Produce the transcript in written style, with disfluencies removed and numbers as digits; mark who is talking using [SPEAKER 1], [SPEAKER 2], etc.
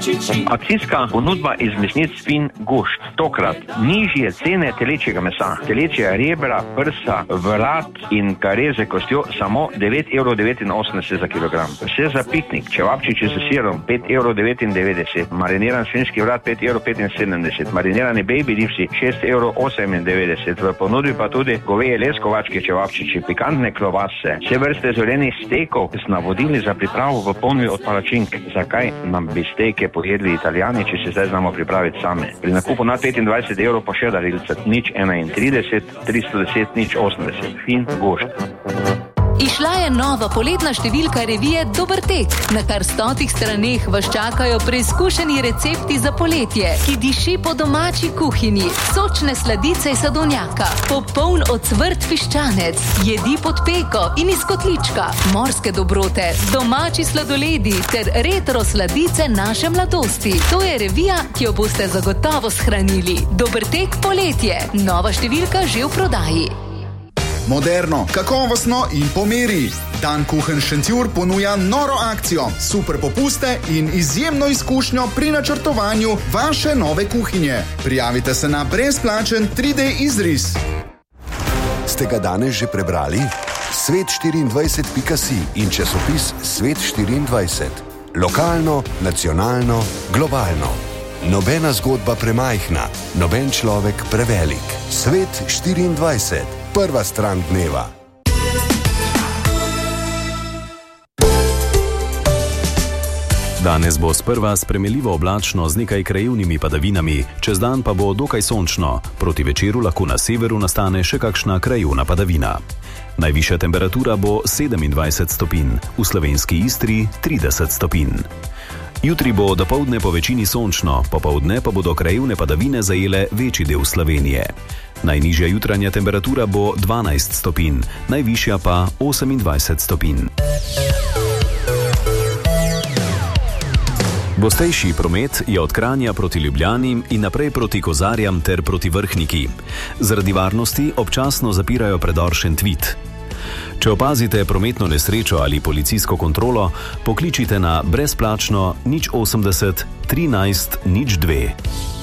[SPEAKER 1] Akcijska ponudba iz mesnic Fin Gušt. Tokrat nižje cene telečjega mesa, telečjega rebra, prsa, vrat in kareze kostjo samo 9,89 € za kilogram. Vse za piknik, čevapčiči s sirom 5,99 €, mariniran svinjski vrat 5,75 €, marinirani baby ribsi 6,98 €, v ponudbi pa tudi goveje leskovačke čevapčiči, pikantne klobase, vse vrste zorenih stekov z navodili za pripravo v ponudbi od palačink. Zakaj nam bi steke pojedli Italijani, če se zdaj znamo pripraviti sami? Pri nakupu nad 25 € pa še darilce 031 310 080. Fin Gušt.
[SPEAKER 2] Išla je nova poletna številka revije Dober tek. Na kar 100 straneh vas čakajo preizkušeni recepti za poletje, ki diši po domači kuhinji, sočne sladice iz sadovnjaka, popoln ocvrt piščanec, jedi pod peko in iz kotlička, morske dobrote, domači sladoledi ter retro sladice naše mladosti. To je revija, ki jo boste zagotovo shranili. Dober tek poletje. Nova številka že v prodaji.
[SPEAKER 3] Moderno, kakovostno in po meri. Dan Kuchen Šentjur ponuja noro akcijo, super popuste in izjemno izkušnjo pri načrtovanju vaše nove kuhinje. Prijavite se na brezplačen 3D izris.
[SPEAKER 4] Ste ga danes že prebrali? Svet24.si in časopis Svet24. Lokalno, nacionalno, globalno. Nobena zgodba premajhna, noben človek prevelik. Svet24. Prva stran dneva.
[SPEAKER 5] Danes bo sprva spremenljivo oblačno z nekaj krajevnimi padavinami, čez dan pa bo dokaj sončno. Proti večeru lahko na severu nastane še kakšna krajevna padavina. Najvišja temperatura bo 27 stopinj, v slovenski Istri 30 stopinj. Jutri bo dopoldne po večini sončno, popoldne pa bodo krajevne padavine zajele večji del Slovenije. Najnižja jutranja temperatura bo 12 stopinj, najvišja pa 28 stopinj. Gostejši promet je od Kranja proti Ljubljani in naprej proti Kozarjam ter proti Vrhniki. Zaradi varnosti občasno zapirajo predor Šentvit. Če opazite prometno nesrečo ali policijsko kontrolo, pokličite na brezplačno 080 13 02.